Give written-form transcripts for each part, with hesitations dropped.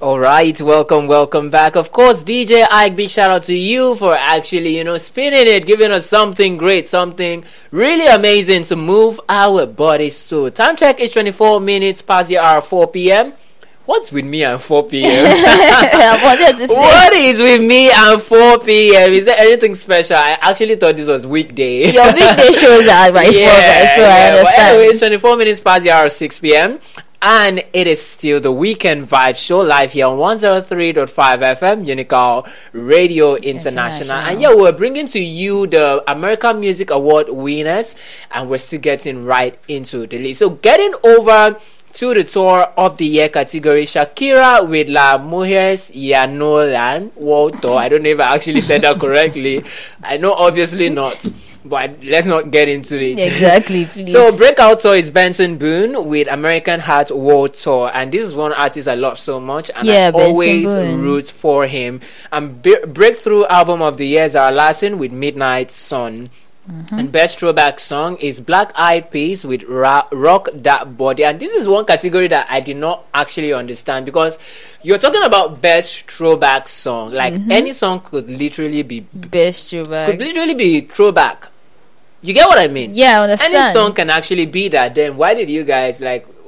All right, welcome back. Of course, DJ Ike, big shout out to you for actually, spinning it, giving us something great, something really amazing to move our bodies to. Time check is 24 minutes past the hour 4 p.m. What's with me at 4 p.m.? What is with me at 4 p.m.? Is there anything special? I actually thought this was weekday. Your weekday shows are by 4, guys, so I understand. But anyway, 24 minutes past the hour 6 p.m. And it is still the Weekend Vibe Show live here on 103.5 FM, Unical Radio International. And yeah, we're bringing to you the American Music Award winners, and we're still getting right into the list. So getting over to the Tour of the Year category, Shakira with La Mujeres Ya No Dan World Tour. I don't know if I actually said that correctly. I know obviously not. But let's not get into it. Exactly, please. So breakout tour is Benson Boone with American Heart World Tour, and this is one artist I love so much, and I always root for him. And breakthrough album of the year is Our Latin with Midnight Sun. And best throwback song is Black Eyed Peas with Rock That Body. And this is one category that I did not actually understand, because you're talking about best throwback song. Like any song could literally be best throwback. Could literally be throwback. You get what I mean? Yeah, I understand. Any song can actually be that. Then why did you guys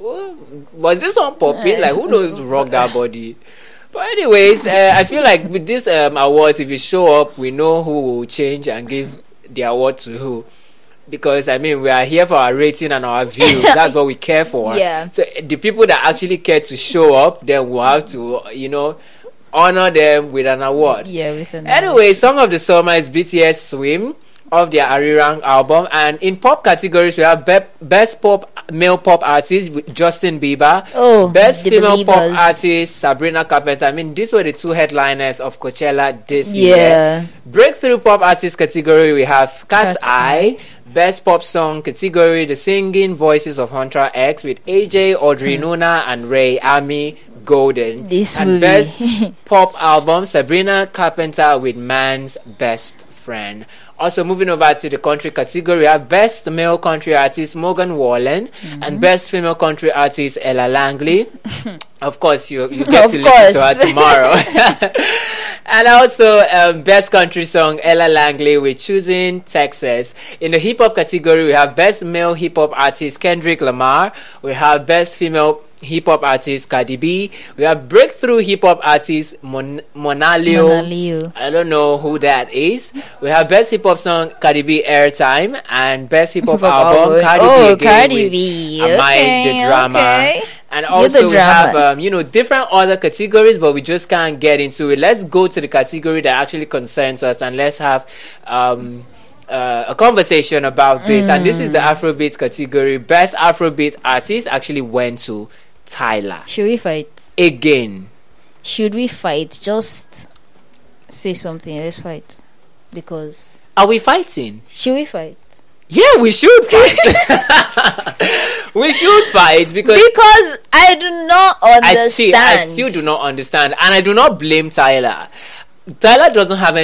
was this song popping? Like, who knows Rock That Body? But anyways, I feel like with this awards, if you show up, we know who will change and give the award to who. Because we are here for our rating and our views. That's what we care for. Yeah. So the people that actually care to show up, then we'll have to honor them with an award. Yeah, with an award. Song of the summer is BTS Swim of their Arirang album. And in pop categories, we have best male pop artist with Justin Bieber. Best female pop artist Sabrina Carpenter. These were the two headliners of Coachella this year. Breakthrough pop artist category, we have Cat's Eye. Best pop song category, the singing voices of Hunter X with AJ, Audrey Nuna, and Ray Ami Golden. And best pop album, Sabrina Carpenter with Man's Best Friend. Also moving over to the country category, we have best male country artist Morgan Wallen and best female country artist Ella Langley. Of course, you get to listen to her tomorrow. And also best country song Ella Langley with Choosing Texas. In the hip hop category, we have best male hip hop artist Kendrick Lamar. We have best female hip hop artist Cardi B. We have breakthrough hip hop artist Monaleo. I don't know who that is. We have best hip hop song Cardi B Airtime, and best hip hop album Cardi B with Am I the Drama. And also we have different other categories, but we just can't get into it. Let's go to the category that actually concerns us, and let's have a conversation about this. And this is the Afrobeat category. Best Afrobeat artist actually went to Tyler. Should we fight again? Should we fight? Just say something. Let's fight. Because are we fighting? Should we fight? Yeah, we should fight. We should fight because I do not understand. I still do not understand, and I do not blame Tyler. Tyler doesn't have any